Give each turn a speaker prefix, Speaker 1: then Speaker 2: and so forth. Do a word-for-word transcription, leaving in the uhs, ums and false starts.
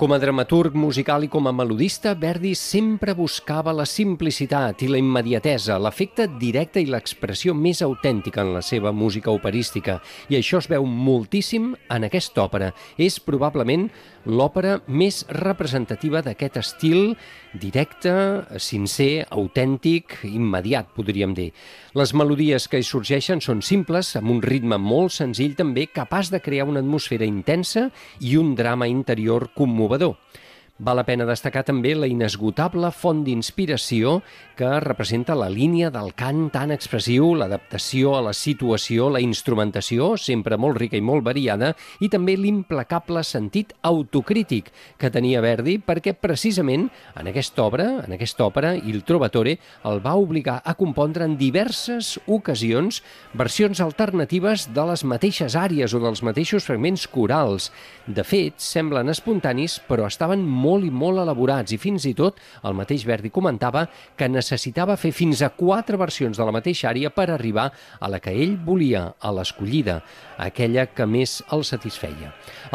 Speaker 1: Com a dramaturg musical i com a melodista, Verdi sempre buscava la simplicitat i la immediatesa, l'efecte directe i l'expressió més autèntica en la seva música operística. I això es veu moltíssim en aquesta òpera. És probablement l'òpera més representativa d'aquest estil directe, sincer, autèntic, immediat, podríem dir. Les melodies que hi sorgeixen són simples, amb un ritme molt senzill també, capaç de crear una atmosfera intensa i un drama interior commovedor. Val la pena destacar també la inesgotable font d'inspiració que representa la línia del cant tan expressiu, l'adaptació a la situació, la instrumentació, sempre molt rica i molt variada, i també l'implacable sentit autocrític que tenia Verdi, perquè precisament en aquesta obra, en aquesta òpera, Il Trovatore, el va obligar a compondre en diverses ocasions versions alternatives de les mateixes àries o dels mateixos fragments corals. De fet, semblen espontanis, però estaven molt molt i molt elaborats, i fins i tot el mateix Verdi comentava que necessitava fer fins a quatre versions de la mateixa ària per arribar a la que ell volia, a l'escollida, aquella que més el satisfeia.